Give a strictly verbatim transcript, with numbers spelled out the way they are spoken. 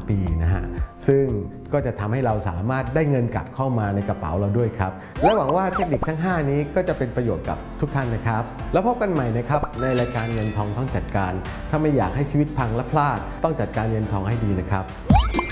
ปีนะฮะซึ่งก็จะทำให้เราสามารถได้เงินกลับเข้ามาในกระเป๋าเราด้วยครับและหวังว่าเทคนิคทั้งห้านี้ก็จะเป็นประโยชน์กับทุกท่านนะครับแล้วพบกันใหม่นะครับในรายการเงินทองต้องจัดการถ้าไม่อยากให้ชีวิตพังและพลาดต้องจัดการเงินทองให้ดีนะครับ